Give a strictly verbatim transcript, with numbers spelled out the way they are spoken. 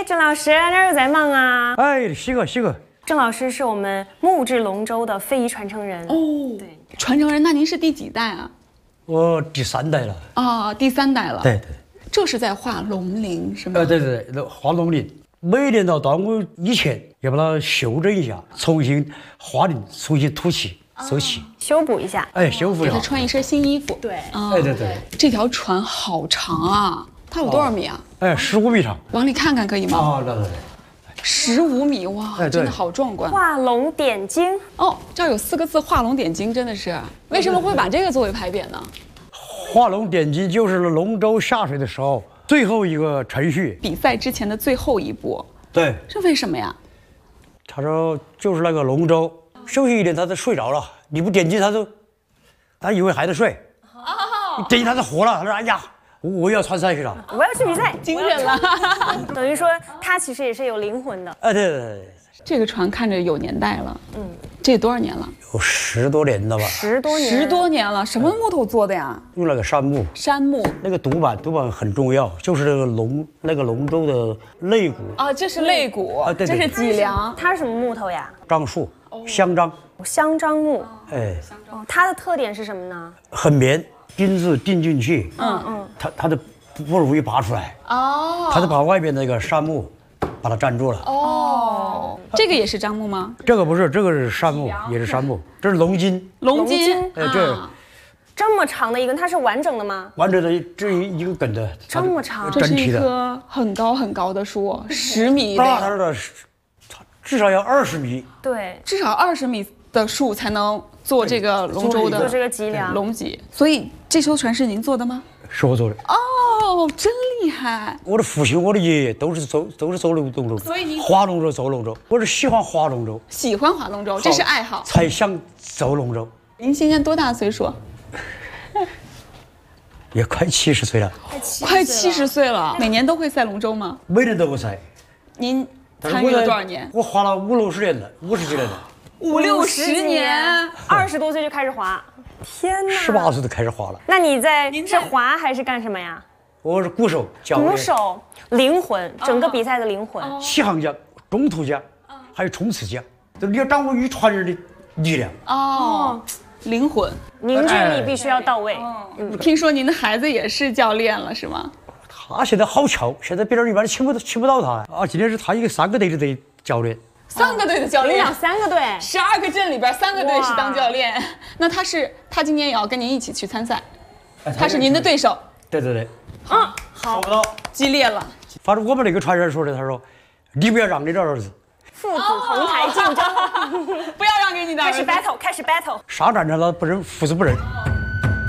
郑老师，哪儿有在忙啊？ 哎，是个是个。 郑老师是我们木质龙舟的非遗传承人。 哦，对，传承人，那您是第几代啊？ 我第三代了。 啊，第三代了。 对对。 这是在画龙鳞是吗？ 呃，对对对，画龙鳞。每年到端午以前要把它修整一下，重新花鳞，重新涂漆、收漆， 修补一下。 哎，修复一下。 给他穿一身新衣服。 对。 哎，对对。 这条船好长啊，它有多少米啊？ 哎，十五米长。 往里看看可以吗？ 啊，对对对。 十五米哇，真的好壮观！ 画龙点睛哦，这儿有四个字“画龙点睛”，真的是。为什么会把这个作为牌匾呢？ 画龙点睛就是龙舟下水的时候最后一个程序， 比赛之前的最后一步。对，这为什么呀？ 他说就是那个龙舟休息一点，他就睡着了，你不点睛，他就他以为还在睡，哦，点睛他就活了，他说哎呀。我要参赛去了， 我要去比赛， 精神了。 等于说，它其实也是有灵魂的。 哎，对对对， 这个船看着有年代了，嗯，这多少年了？ 有十多年了吧？ 十多年， 十多年了。什么木头做的呀？ 用那个杉木。 杉木。 那个独板，独板很重要，就是这个龙，那个龙舟的肋骨。 啊，这是肋骨，啊，对对，这是脊梁。 它是什么木头呀？ 樟树，香樟。 香樟木。 哎。 哦，它的特点是什么呢？ 很绵。钉子钉进去， 嗯嗯， 它它就不容易拔出来哦，它就把外边那个杉木把它粘住了哦。这个也是樟木吗？ 这个不是，这个是杉木，也是杉木，这是龙筋。 龙筋， 哎，这这么长的一根，它是完整的吗？ 完整的，这一一个根的， 这么长， 这是一棵很高很高的树，十米大它的至少要二十米， 对， 至少二十米的树才能做这个龙舟的， 做这个脊梁龙脊。所以这艘船是您做的吗？ 是我做的。 哦，真厉害！ 我的父亲、我的爷爷都是走都是走龙舟， 所以你划龙舟、走龙舟。我是喜欢划龙舟， 喜欢划龙舟，这是爱好， 才想走龙舟。 您今年多大岁数？ 也快七十岁了， 快七十岁了。每年都会赛龙舟吗？ 每年都会赛。 您参与了多少年？ 我划了五六十年了，五十几年了。 五六十年， 二十多岁就开始滑，天哪！ 十八岁就开始滑了。 那你在是滑还是干什么呀？ 我是鼓手，教练。 鼓手，灵魂，整个比赛的灵魂。 起航奖、中途奖，还有冲刺奖，就你要掌握渔船人的力量。 哦，灵魂， 凝聚力必须要到位。 嗯，听说您的孩子也是教练了，是吗？ 他现在好巧，现在别人一般请不请不到他啊。今天是他一个三个队的队教练。 三个队的教练， 领导三个队， 十二个镇里边三个队是当教练。那他是他今年也要跟您一起去参赛，他是您的对手。 对对对， 啊，好， 激烈了。 反正我们那个传人说的，他说你不要让你的儿子父子同台竞争， 不要让给你的儿子。 开始 battle， 开始 battle， 上战场了不认，父子不认。